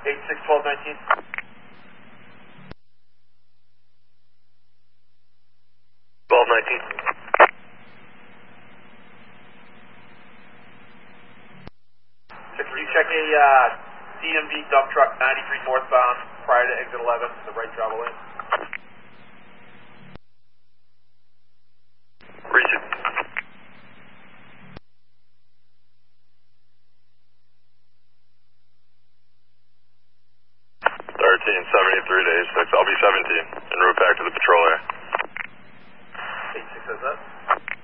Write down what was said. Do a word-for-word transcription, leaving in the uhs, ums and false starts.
eight six twelve nineteen. twelve nineteen. So can you check a uh, D M V dump truck ninety-three northbound prior to exit eleven, the right travel lane? Reach it. thirteen seventy-three days six. I'll be seventeen en route back to the patrol area. eight six says that.